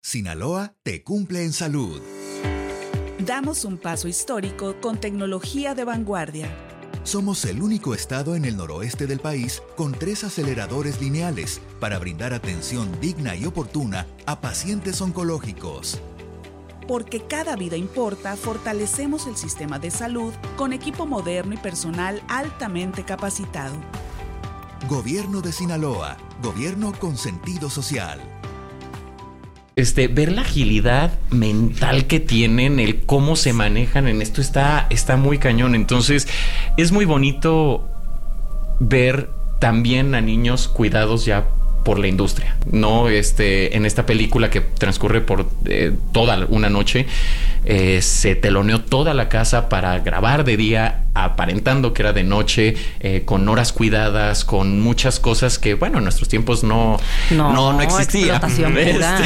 Sinaloa te cumple en salud. Damos un paso histórico con tecnología de vanguardia. Somos el único estado en el noroeste del país con 3 aceleradores lineales para brindar atención digna y oportuna a pacientes oncológicos. Porque cada vida importa, fortalecemos el sistema de salud con equipo moderno y personal altamente capacitado. Gobierno de Sinaloa, gobierno con sentido social. Ver la agilidad mental que tienen, el cómo se manejan en esto está muy cañón. Entonces es muy bonito ver también a niños cuidados ya por la industria, ¿no? En esta película que transcurre por toda una noche, se teloneó toda la casa para grabar de día, aparentando que era de noche, con horas cuidadas, con muchas cosas que, bueno, en nuestros tiempos no existía. Explotación pura.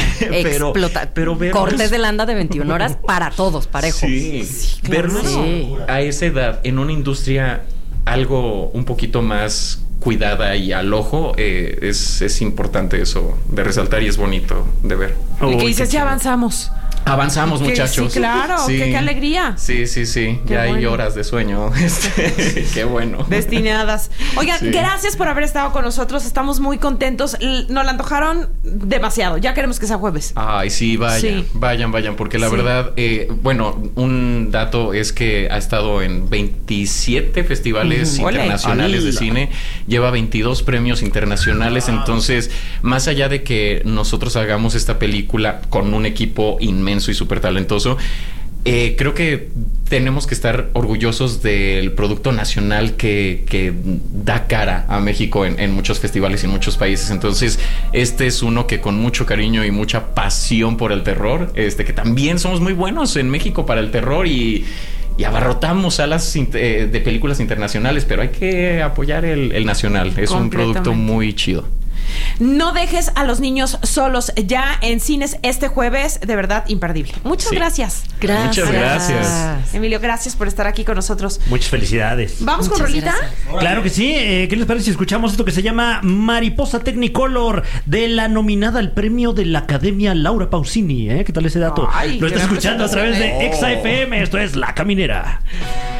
Pero verlos, cortes de landa de 21 horas para todos, parejos. Sí, claro. Verlos a esa edad en una industria algo un poquito más cuidada y al ojo, es importante eso de resaltar y es bonito de ver. ¿Y qué dices? Ya avanzamos. Avanzamos, muchachos. Sí, claro. Sí. Qué alegría. Sí. Qué ya bueno. hay horas de sueño. Qué bueno. Destinadas. Oigan, gracias por haber estado con nosotros. Estamos muy contentos. Nos la antojaron demasiado. Ya queremos que sea jueves. Ay, sí, vayan, porque la verdad, bueno, un dato es que ha estado en 27 festivales internacionales de cine. Lleva 22 premios internacionales. Entonces, más allá de que nosotros hagamos esta película con un equipo inmenso y súper talentoso, creo que tenemos que estar orgullosos del producto nacional que da cara a México en muchos festivales y en muchos países. Entonces, este es uno que con mucho cariño y mucha pasión por el terror, que también somos muy buenos en México para el terror y abarrotamos salas de películas internacionales, pero hay que apoyar el nacional. Es un producto muy chido. No dejes a los niños solos ya en cines este jueves, de verdad imperdible. Muchas gracias. Muchas gracias. Emilio, gracias por estar aquí con nosotros. Muchas felicidades. ¿Vamos con rolita? Claro que sí. ¿Qué les parece si escuchamos esto que se llama Mariposa Technicolor, de la nominada al premio de la Academia Laura Pausini? ¿Qué tal ese dato? Lo está escuchando a través de Exa FM. Esto es La Caminera.